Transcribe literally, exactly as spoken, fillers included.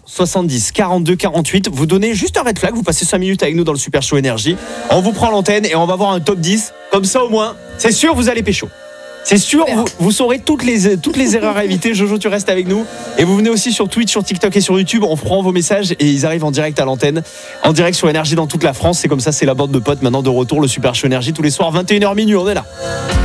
soixante-dix quarante-deux quarante-huit. Vous donnez juste un red flag, vous passez cinq minutes avec nous dans le Super Show Énergie. On vous prend l'antenne et on va voir un top dix. Comme ça, au moins, c'est sûr, vous allez pécho. C'est sûr, vous, vous saurez toutes les, toutes les erreurs à éviter. Jojo, tu restes avec nous. Et vous venez aussi sur Twitch, sur TikTok et sur YouTube. On prend vos messages et ils arrivent en direct à l'antenne. En direct sur Énergie dans toute la France. C'est comme ça, c'est la bande de potes maintenant de retour. Le Super Show Énergie tous les soirs, vingt et une heures minuit. On est là.